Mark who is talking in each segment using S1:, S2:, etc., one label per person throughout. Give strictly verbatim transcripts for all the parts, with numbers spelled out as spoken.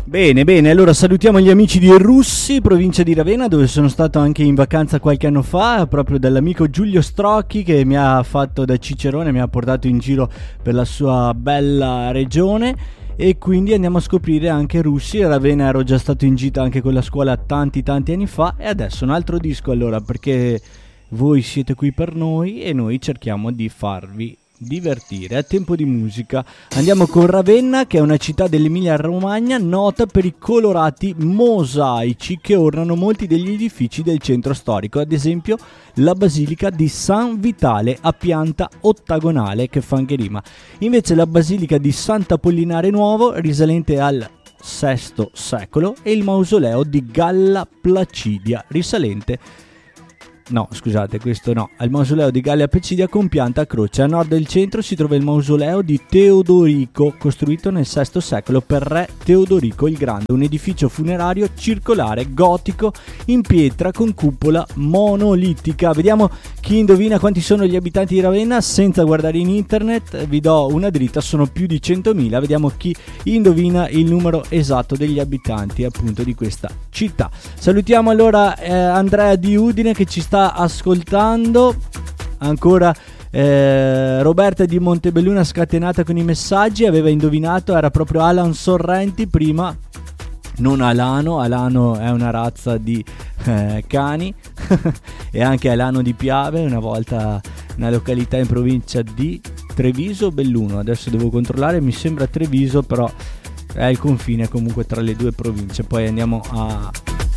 S1: Bene, bene, allora salutiamo gli amici di Russi, provincia di Ravenna, dove sono stato anche in vacanza qualche anno fa, proprio dall'amico Giulio Strocchi che mi ha fatto da cicerone, mi ha portato in giro per la sua bella regione e quindi andiamo a scoprire anche Russi. A Ravenna ero già stato in gita anche con la scuola tanti tanti anni fa e adesso un altro disco, allora, perché voi siete qui per noi e noi cerchiamo di farvi divertire. A tempo di musica andiamo con Ravenna, che è una città dell'Emilia Romagna nota per i colorati mosaici che ornano molti degli edifici del centro storico, ad esempio la basilica di San Vitale a pianta ottagonale, che fa anche rima. Invece la basilica di Sant'Apollinare Nuovo, risalente al sesto secolo, e il mausoleo di Galla Placidia, risalente No, scusate, questo no. Al mausoleo di Gallia Placidia con pianta a croce. A nord del centro si trova il mausoleo di Teodorico, costruito nel sesto secolo per re Teodorico il Grande, un edificio funerario circolare gotico in pietra con cupola monolitica. Vediamo chi indovina quanti sono gli abitanti di Ravenna senza guardare in internet. Vi do una dritta, sono più di centomila. Vediamo chi indovina il numero esatto degli abitanti appunto di questa città. Salutiamo allora eh, Andrea di Udine che ci sta ascoltando ancora. eh, Roberta di Montebelluna scatenata con i messaggi, aveva indovinato, era proprio Alan Sorrenti prima, non Alano. Alano è una razza di eh, cani e anche Alano di Piave, una volta una località in provincia di Treviso o Belluno, adesso devo controllare, mi sembra Treviso, però è il confine comunque tra le due province. Poi andiamo a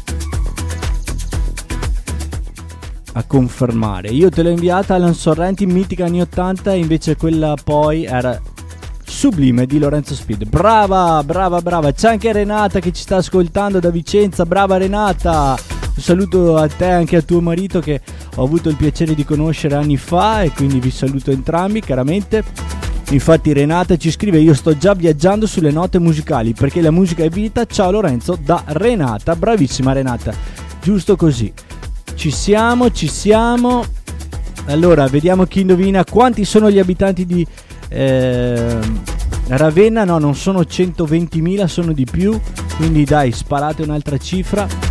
S1: a confermare. Io te l'ho inviata, Alan Sorrenti, mitica anni ottanta, invece quella poi era Sublime di Lorenzo Speed. Brava, brava, brava. C'è anche Renata che ci sta ascoltando da Vicenza. Brava Renata, un saluto a te e anche a tuo marito che ho avuto il piacere di conoscere anni fa e quindi vi saluto entrambi chiaramente. Infatti Renata ci scrive: io sto già viaggiando sulle note musicali perché la musica è vita. Ciao Lorenzo, da Renata. Bravissima Renata, giusto così. Ci siamo, ci siamo. Allora, vediamo chi indovina quanti sono gli abitanti di eh, Ravenna. No, non sono centoventimila, sono di più. Quindi dai, sparate un'altra cifra.